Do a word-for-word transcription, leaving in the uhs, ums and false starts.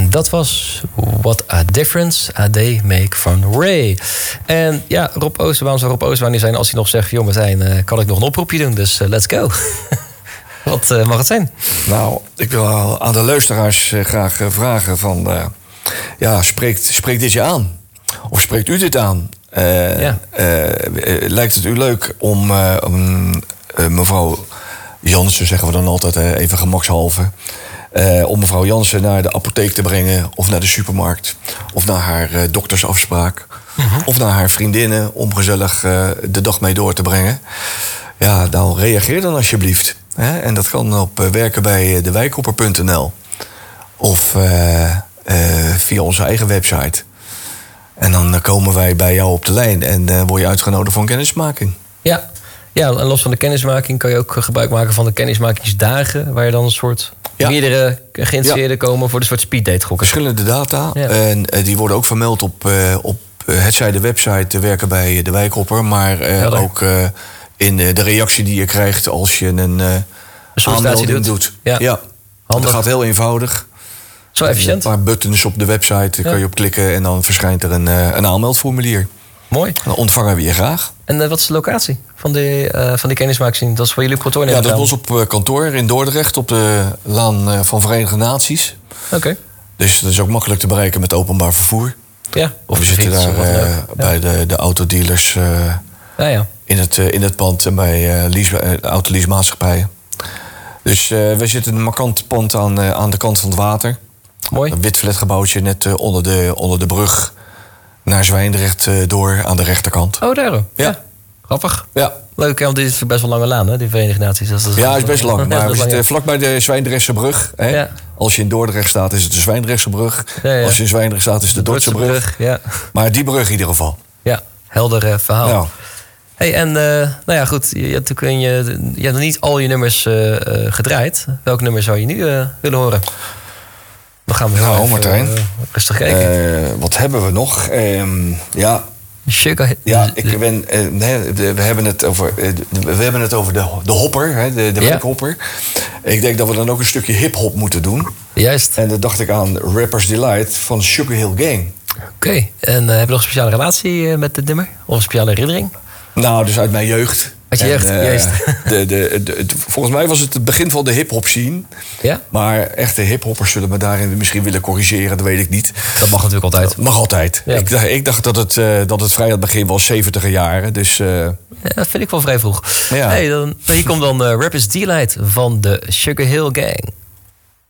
En dat was What a Difference a Day Make van Ray. En ja, Rob Ooster, waarom zou Rob Ooster niet zijn als hij nog zegt... joh Martijn, uh, kan ik nog een oproepje doen? Dus uh, let's go. Wat uh, mag het zijn? Nou, ik wil aan de luisteraars uh, graag uh, vragen van... Uh, ja, spreekt, spreekt dit je aan? Of spreekt u dit aan? Uh, ja. uh, uh, lijkt het u leuk om uh, um, uh, mevrouw Jansen, zeggen we dan altijd uh, even gemakshalve... Uh, om mevrouw Jansen naar de apotheek te brengen... of naar de supermarkt, of naar haar uh, doktersafspraak... Mm-hmm. of naar haar vriendinnen om gezellig uh, de dag mee door te brengen... ja, nou reageer dan alsjeblieft. Hè? En dat kan op uh, werken bij de wijkhopper punt n l... of uh, uh, via onze eigen website. En dan komen wij bij jou op de lijn... en uh, word je uitgenodigd voor een kennismaking. Ja. Ja, en los van de kennismaking kan je ook gebruik maken van de kennismakingsdagen... waar je dan een soort ja. meerdere geïnteresseerden ja. komen voor de soort speeddate gokken. Verschillende data. Ja. En uh, die worden ook vermeld op, uh, op uh, hetzij de website werken bij de wijkhopper... maar uh, ja, ook uh, in uh, de reactie die je krijgt als je een uh, aanmelding doet. doet. Ja. ja. Dat gaat heel eenvoudig. Zo efficiënt. Een paar buttons op de website, ja. kan je op klikken... en dan verschijnt er een, uh, een aanmeldformulier. Mooi. Dan ontvangen we je graag. En uh, wat is de locatie van die, uh, van die kennismaking? Dat is voor jullie op kantoor? Ja, dat was op uh, kantoor in Dordrecht... op de laan uh, van Verenigde Naties. Oké. Okay. Dus dat is ook makkelijk te bereiken met openbaar vervoer. Ja. Of we zitten daar uh, ja. bij de, de autodealers uh, ja, ja. In, het, uh, in het pand... en bij uh, lease, uh, autoleasemaatschappijen. Dus uh, we zitten in een markant pand aan, uh, aan de kant van het water. Mooi. Een wit flatgebouwtje net uh, onder, de, onder de brug... naar Zwijndrecht uh, door aan de rechterkant. Oh, daar. Ja. ja. Grappig. Ja. Leuk, want dit is best wel lange laan, hè, die Verenigde Naties. Dat is ja, het is best lang. Maar we zitten vlakbij de Zwijndrechtse brug. Hè? Ja. Als je in Dordrecht staat, is het de Zwijndrechtse brug. Ja, ja. Als je in Zwijndrecht staat, is het de, de Dordtse brug. brug ja. Maar die brug in ieder geval. Ja, helder uh, verhaal. Ja. Hey, en uh, nou ja, goed, je, je, je, je hebt nog niet al je nummers uh, uh, gedraaid. Welk nummer zou je nu uh, willen horen? Dan gaan we nou, even, Martijn. Uh, rustig kijken. Uh, wat hebben we nog? Um, ja... Sugar. Ja, ik ben, uh, nee, we hebben het over, uh, we hebben het over de, de hopper, hè, de, de ja. hopper. Ik denk dat we dan ook een stukje hip-hop moeten doen. Juist. En dan dacht ik aan Rapper's Delight van Sugar Hill Gang. Oké, okay. En uh, heb je nog een speciale relatie uh, met dit nummer? Of een speciale herinnering? Nou, dus uit mijn jeugd. Uit je jeugd, uh, juist. De, de, de, de, volgens mij was het het begin van de hip-hop scene. Ja? Maar echte hip-hoppers zullen me daarin misschien willen corrigeren, dat weet ik niet. Dat mag natuurlijk altijd. Dat mag altijd. Ja. Ik, ik dacht dat het, uh, dat het vrij aan het begin was, zeventiger jaren. Dus, uh... ja, dat vind ik wel vrij vroeg. Ja. Hey, dan, hier komt dan uh, Rapper's Delight van de Sugar Hill Gang.